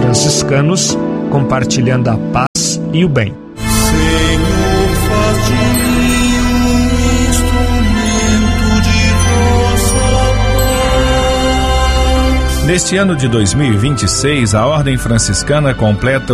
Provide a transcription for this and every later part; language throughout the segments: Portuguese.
franciscanos, compartilhando a paz e o bem. Senhor, faz de mim um instrumento de vossa paz. Neste ano de 2026, a Ordem Franciscana completa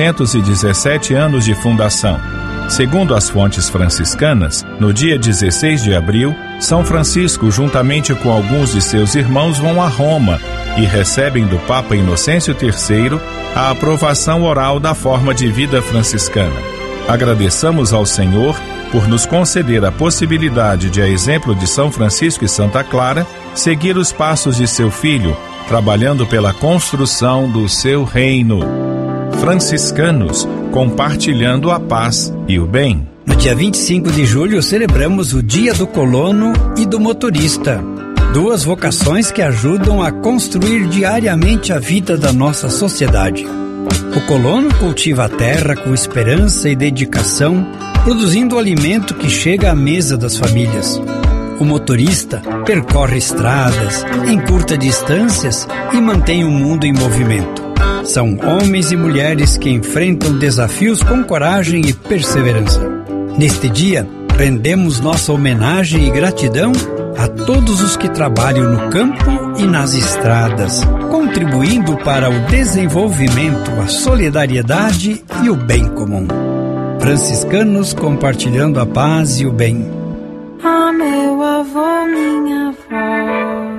817 anos de fundação. Segundo as fontes franciscanas, no dia 16 de abril, São Francisco, juntamente com alguns de seus irmãos, vão a Roma e recebem do Papa Inocêncio III a aprovação oral da forma de vida franciscana. Agradeçamos ao Senhor por nos conceder a possibilidade de, a exemplo de São Francisco e Santa Clara, seguir os passos de seu filho, trabalhando pela construção do seu reino. Franciscanos, compartilhando a paz e o bem. No dia 25 de julho, celebramos o Dia do Colono e do Motorista. Duas vocações que ajudam a construir diariamente a vida da nossa sociedade. O colono cultiva a terra com esperança e dedicação, produzindo o alimento que chega à mesa das famílias. O motorista percorre estradas, encurta distâncias e mantém o mundo em movimento. São homens e mulheres que enfrentam desafios com coragem e perseverança. Neste dia, rendemos nossa homenagem e gratidão a todos os que trabalham no campo e nas estradas, contribuindo para o desenvolvimento, a solidariedade e o bem comum. Franciscanos compartilhando a paz e o bem. Ah, meu avô, minha avó,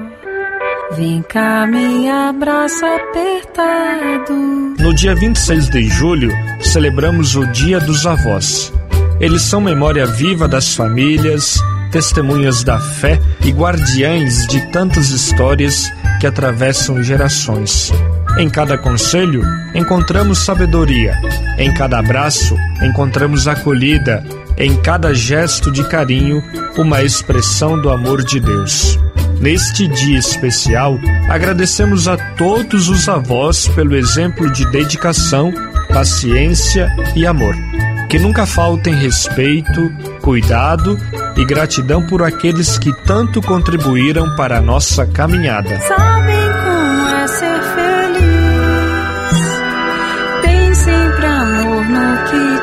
vem cá, me abraça apertado. No dia 26 de julho, celebramos o Dia dos Avós. Eles são memória viva das famílias, testemunhas da fé e guardiães de tantas histórias que atravessam gerações. Em cada conselho, encontramos sabedoria. Em cada abraço, encontramos acolhida. Em cada gesto de carinho, uma expressão do amor de Deus. Neste dia especial, agradecemos a todos os avós pelo exemplo de dedicação, paciência e amor. Que nunca faltem respeito, cuidado e gratidão por aqueles que tanto contribuíram para a nossa caminhada. Sabem como é ser feliz, tem sempre amor no que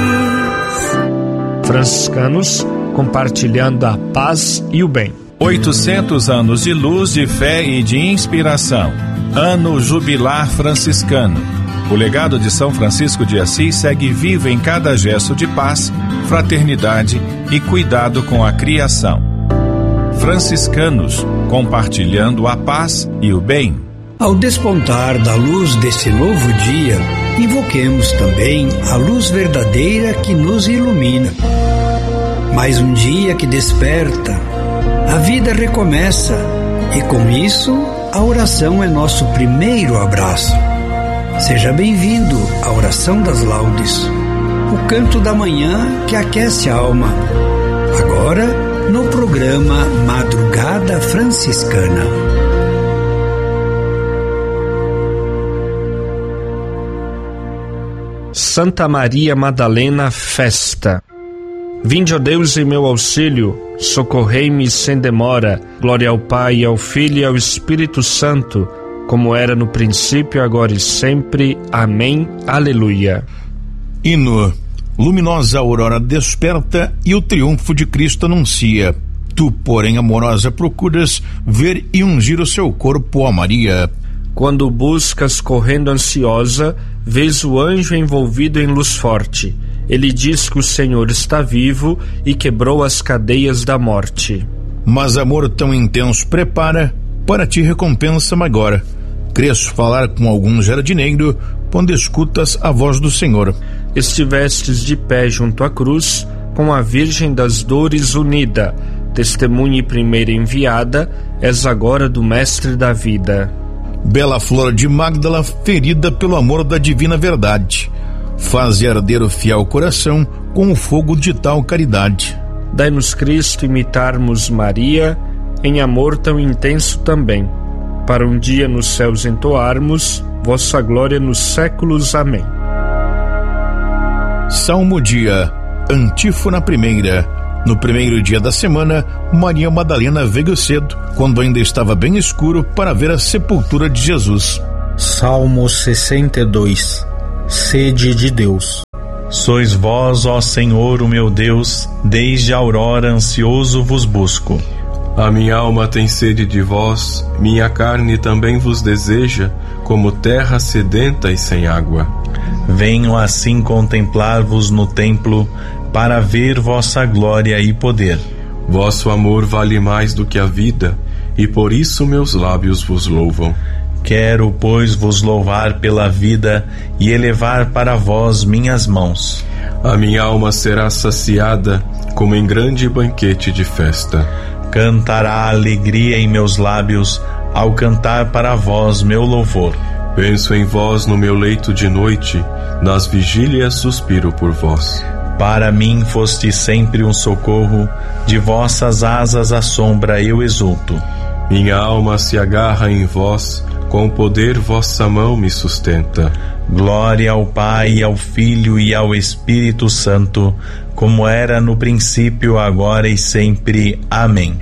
diz. Franciscanos, compartilhando a paz e o bem. 800 anos de luz, de fé e de inspiração. Ano Jubilar Franciscano. O legado de São Francisco de Assis segue vivo em cada gesto de paz, fraternidade e cuidado com a criação. Franciscanos, compartilhando a paz e o bem. Ao despontar da luz desse novo dia, invoquemos também a luz verdadeira que nos ilumina. Mais um dia que desperta, a vida recomeça e com isso a oração é nosso primeiro abraço. Seja bem-vindo à Oração das Laudes, o canto da manhã que aquece a alma. Agora, no programa Madrugada Franciscana. Santa Maria Madalena, festa. Vinde, ó Deus, em meu auxílio, socorrei-me sem demora. Glória ao Pai, ao Filho e ao Espírito Santo, como era no princípio, agora e sempre. Amém. Aleluia. Hino. Luminosa aurora desperta e o triunfo de Cristo anuncia. Tu, porém, amorosa, procuras ver e ungir o seu corpo, ó Maria. Quando buscas correndo ansiosa, vês o anjo envolvido em luz forte. Ele diz que o Senhor está vivo e quebrou as cadeias da morte. Mas amor tão intenso prepara, para ti recompensa agora. Crês falar com algum jardineiro, quando escutas a voz do Senhor. Estivestes de pé junto à cruz, com a Virgem das Dores unida, testemunha e primeira enviada, és agora do Mestre da vida. Bela flor de Magdala, ferida pelo amor da divina verdade, faze arder o fiel coração com o fogo de tal caridade. Dai-nos, Cristo, imitarmos Maria, em amor tão intenso também, para um dia nos céus entoarmos vossa glória nos séculos. Amém. Salmo dia, antífona primeira. No primeiro dia da semana, Maria Madalena veio cedo, quando ainda estava bem escuro, para ver a sepultura de Jesus. Salmo 62. Sede de Deus. Sois vós, ó Senhor, o meu Deus, desde a aurora ansioso vos busco. A minha alma tem sede de vós, minha carne também vos deseja, como terra sedenta e sem água. Venho assim contemplar-vos no templo, para ver vossa glória e poder. Vosso amor vale mais do que a vida, e por isso meus lábios vos louvam. Quero, pois, vos louvar pela vida e elevar para vós minhas mãos. A minha alma será saciada, como em grande banquete de festa. Cantará alegria em meus lábios, ao cantar para vós meu louvor. Penso em vós no meu leito de noite, nas vigílias suspiro por vós. Para mim foste sempre um socorro, de vossas asas à sombra eu exulto. Minha alma se agarra em vós, com poder vossa mão me sustenta. Glória ao Pai, ao Filho e ao Espírito Santo, como era no princípio, agora e sempre. Amém.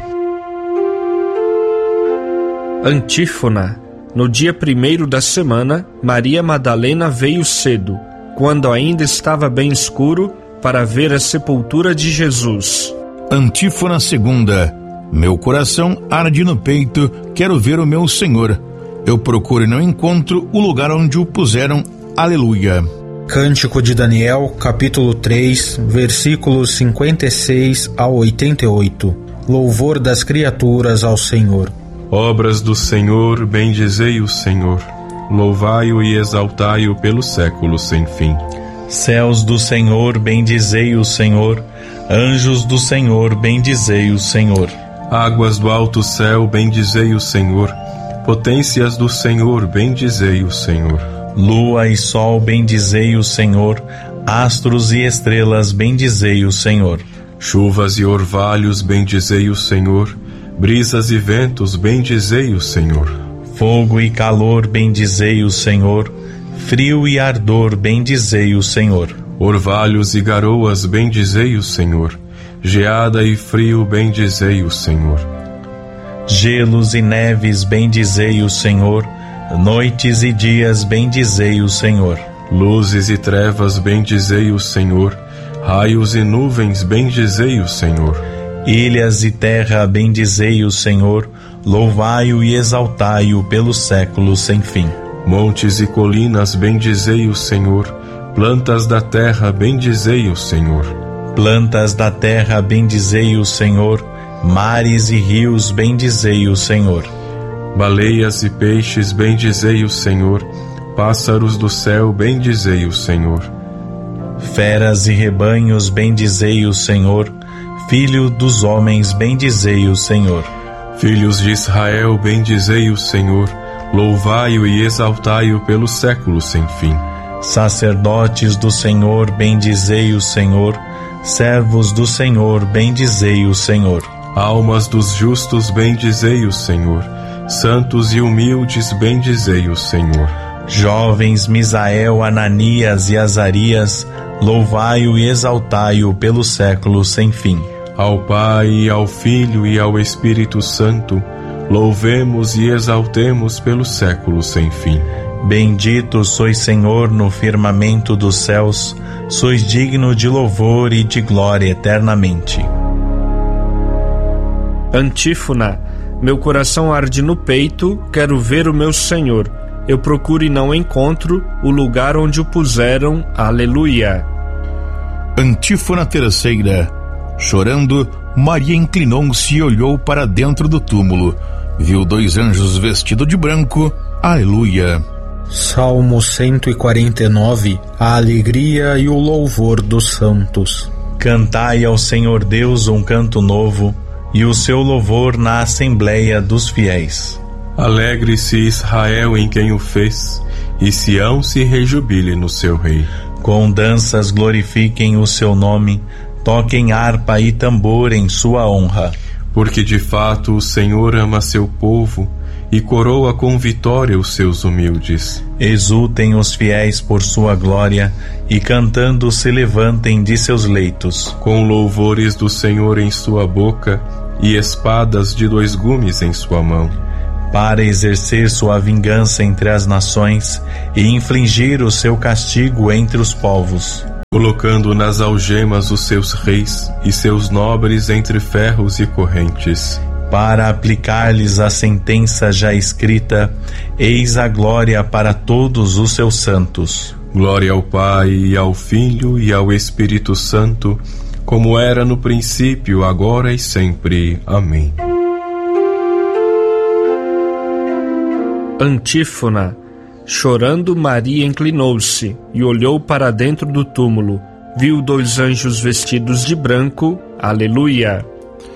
Antífona. No dia 1º da semana, Maria Madalena veio cedo, quando ainda estava bem escuro, para ver a sepultura de Jesus. Antífona 2. Meu coração arde no peito, quero ver o meu Senhor. Eu procuro e não encontro o lugar onde o puseram. Aleluia. Cântico de Daniel, capítulo 3, versículos 56 ao 88. Louvor das criaturas ao Senhor. Obras do Senhor, bendizei o Senhor. Louvai-o e exaltai-o pelos séculos sem fim. Céus do Senhor, bendizei o Senhor. Anjos do Senhor, bendizei o Senhor. Águas do alto céu, bendizei o Senhor. Potências do Senhor, bendizei o Senhor. Lua e sol, bendizei o Senhor. Astros e estrelas, bendizei o Senhor. Chuvas e orvalhos, bendizei o Senhor. Brisas e ventos, bendizei o Senhor. Fogo e calor, bendizei o Senhor. Frio e ardor, bendizei o Senhor. Orvalhos e garoas, bendizei o Senhor. Geada e frio, bendizei o Senhor. Gelos e neves, bendizei o Senhor. Noites e dias, bendizei o Senhor. Luzes e trevas, bendizei o Senhor. Raios e nuvens, bendizei o Senhor. Ilhas e terra, bendizei o Senhor. Louvai-o e exaltai-o pelos séculos sem fim. Montes e colinas, bendizei o Senhor. Plantas da terra, bendizei o Senhor. Plantas da terra, bendizei o Senhor. Mares e rios, bendizei o Senhor. Baleias e peixes, bendizei o Senhor. Pássaros do céu, bendizei o Senhor. Feras e rebanhos, bendizei o Senhor. Filho dos homens, bendizei o Senhor. Filhos de Israel, bendizei o Senhor. Louvai-o e exaltai-o pelos séculos sem fim. Sacerdotes do Senhor, bendizei o Senhor. Servos do Senhor, bendizei o Senhor. Almas dos justos, bendizei o Senhor. Santos e humildes, bendizei o Senhor. Jovens Misael, Ananias e Azarias, louvai-o e exaltai-o pelos séculos sem fim. Ao Pai, e ao Filho e ao Espírito Santo, louvemos e exaltemos pelos séculos sem fim. Bendito sois, Senhor, no firmamento dos céus, sois digno de louvor e de glória eternamente. Antífona. Meu coração arde no peito, quero ver o meu Senhor. Eu procuro e não encontro o lugar onde o puseram. Aleluia. Antífona 3. Chorando, Maria inclinou-se e olhou para dentro do túmulo. Viu 2 anjos vestidos de branco. Aleluia. Salmo 149. A alegria e o louvor dos santos. Cantai ao Senhor Deus um canto novo, e o seu louvor na assembleia dos fiéis. Alegre-se Israel em quem o fez, e Sião se rejubile no seu rei. Com danças glorifiquem o seu nome, toquem harpa e tambor em sua honra. Porque de fato o Senhor ama seu povo, e coroa com vitória os seus humildes. Exultem os fiéis por sua glória, e cantando se levantem de seus leitos. Com louvores do Senhor em sua boca, e espadas de 2 gumes em sua mão. para exercer sua vingança entre as nações e infligir o seu castigo entre os povos, colocando nas algemas os seus reis e seus nobres entre ferros e correntes, para aplicar-lhes a sentença já escrita: eis a glória para todos os seus santos. Glória ao Pai, e ao Filho, e ao Espírito Santo, como era no princípio, agora e sempre. Amém. Antífona. Chorando, Maria inclinou-se e olhou para dentro do túmulo. Viu 2 anjos vestidos de branco. Aleluia.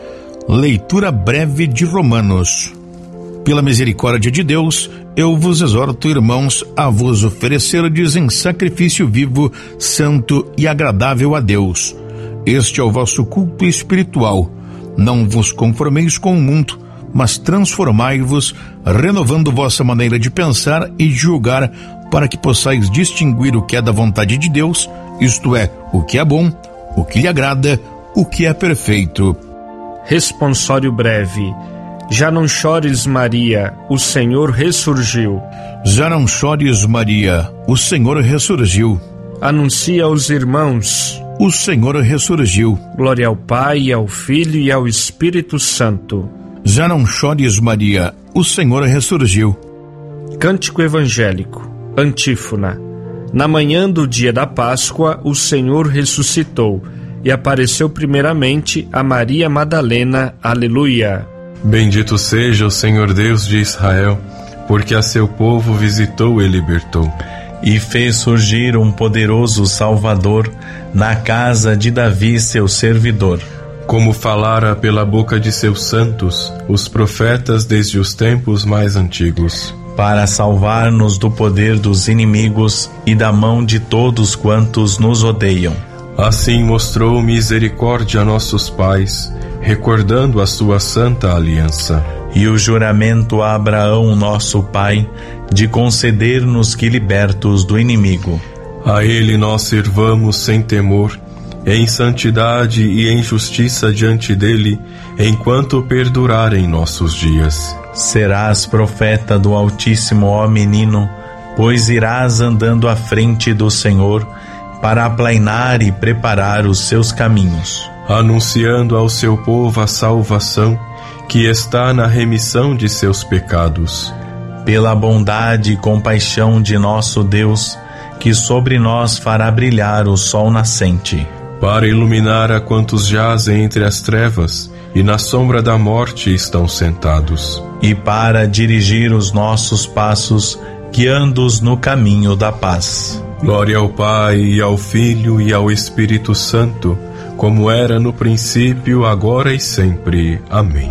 Leitura breve de Romanos. Pela misericórdia de Deus, eu vos exorto, irmãos, a vos oferecerdes em sacrifício vivo, santo e agradável a Deus. Este é o vosso culto espiritual. Não vos conformeis com o mundo, mas transformai-vos, renovando vossa maneira de pensar e de julgar, para que possais distinguir o que é da vontade de Deus, isto é, o que é bom, o que lhe agrada, o que é perfeito. Responsório breve. Já não chores, Maria, o Senhor ressurgiu. Já não chores, Maria, o Senhor ressurgiu. Anuncia aos irmãos: o Senhor ressurgiu. Glória ao Pai, e ao Filho e ao Espírito Santo. Já não chores, Maria, o Senhor ressurgiu. Cântico evangélico. Antífona. Na manhã do dia da Páscoa, o Senhor ressuscitou e apareceu primeiramente a Maria Madalena. Aleluia. Bendito seja o Senhor Deus de Israel, porque a seu povo visitou e libertou, e fez surgir um poderoso Salvador na casa de Davi, seu servidor, como falara pela boca de seus santos, os profetas desde os tempos mais antigos, para salvar-nos do poder dos inimigos e da mão de todos quantos nos odeiam. Assim mostrou misericórdia a nossos pais, recordando a sua santa aliança. E o juramento a Abraão, nosso pai, de conceder-nos que, libertos do inimigo, a ele nós servamos sem temor, em santidade e em justiça diante dele, enquanto perdurarem nossos dias. Serás profeta do Altíssimo, ó menino, pois irás andando à frente do Senhor, para aplainar e preparar os seus caminhos, anunciando ao seu povo a salvação, que está na remissão de seus pecados. Pela bondade e compaixão de nosso Deus, que sobre nós fará brilhar o sol nascente, para iluminar a quantos jazem entre as trevas e na sombra da morte estão sentados, e para dirigir os nossos passos, guiando-os no caminho da paz. Glória ao Pai, e ao Filho, e ao Espírito Santo, como era no princípio, agora e sempre. Amém.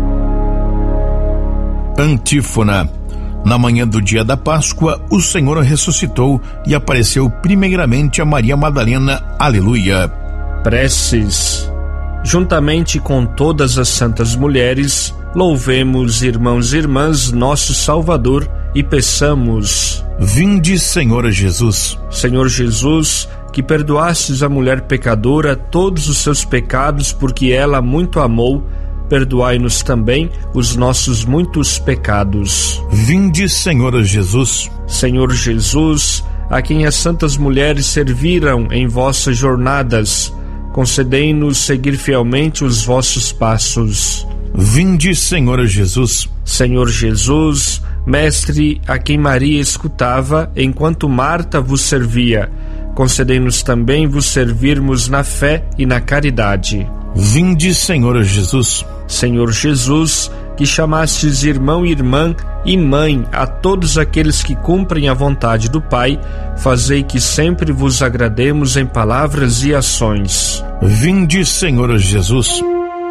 Antífona. Na manhã do dia da Páscoa, o Senhor ressuscitou e apareceu primeiramente a Maria Madalena. Aleluia. Preces. Juntamente com todas as santas mulheres, louvemos, irmãos e irmãs, nosso Salvador, e peçamos: vinde, Senhor Jesus. Senhor Jesus, que perdoastes a mulher pecadora todos os seus pecados, porque ela muito amou, perdoai-nos também os nossos muitos pecados. Vinde, Senhor Jesus. Senhor Jesus, a quem as santas mulheres serviram em vossas jornadas, concedei-nos seguir fielmente os vossos passos. Vinde, Senhor Jesus. Senhor Jesus, Mestre, a quem Maria escutava enquanto Marta vos servia, concedei-nos também vos servirmos na fé e na caridade. Vinde, Senhor Jesus. Senhor Jesus, que chamastes irmão e irmã e mãe a todos aqueles que cumprem a vontade do Pai, fazei que sempre vos agrademos em palavras e ações. Vinde, Senhor Jesus.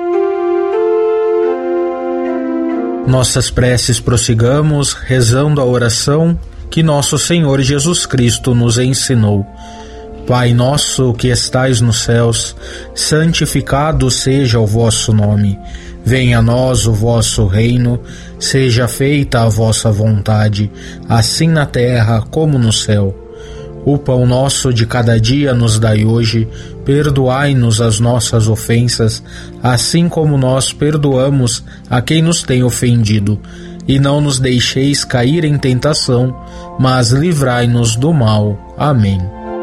Nossas preces prossigamos rezando a oração que nosso Senhor Jesus Cristo nos ensinou. Pai nosso que estais nos céus, santificado seja o vosso nome. Venha a nós o vosso reino, seja feita a vossa vontade, assim na terra como no céu. O pão nosso de cada dia nos dai hoje, perdoai-nos as nossas ofensas, assim como nós perdoamos a quem nos tem ofendido. e não nos deixeis cair em tentação, mas livrai-nos do mal. Amém.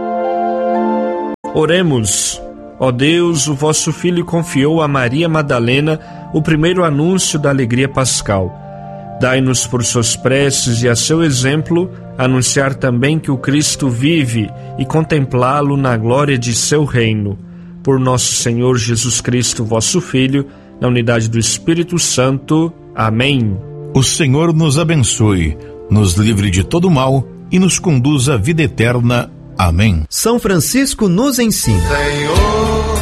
Oremos. Ó Deus, o vosso Filho confiou a Maria Madalena o primeiro anúncio da alegria pascal. Dai-nos por suas preces e a seu exemplo anunciar também que o Cristo vive e contemplá-lo na glória de seu reino. Por nosso Senhor Jesus Cristo, vosso Filho, na unidade do Espírito Santo. Amém. O Senhor nos abençoe, nos livre de todo mal e nos conduz à vida eterna. Amém. São Francisco nos ensina. Senhor,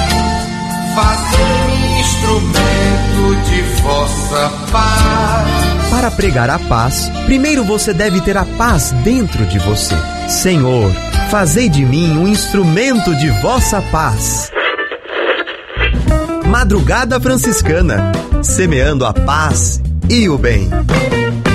fazei-me instrumento de vossa paz. Para pregar a paz, primeiro você deve ter a paz dentro de você. Senhor, fazei de mim um instrumento de vossa paz. Madrugada Franciscana, semeando a paz e o bem.